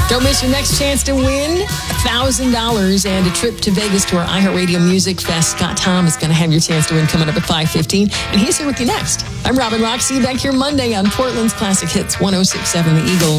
Don't miss your next chance to win $1,000 and a trip to Vegas to our iHeartRadio Music Fest. Scott Tom is going to have your chance to win coming up at 5:15, and he's here with you next. I'm Robin Rock. See you back here Monday on Portland's Classic Hits 106.7 The Eagle.